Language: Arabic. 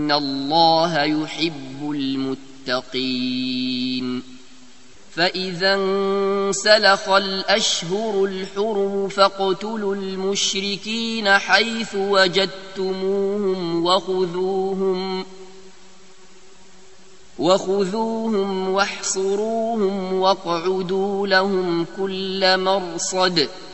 إن الله يحب المتقين. فإذا انسلخ الأشهر الحرم فاقتلوا المشركين حيث وجدتموهم وخذوهم واحصروهم واقعدوا لهم كل مرصد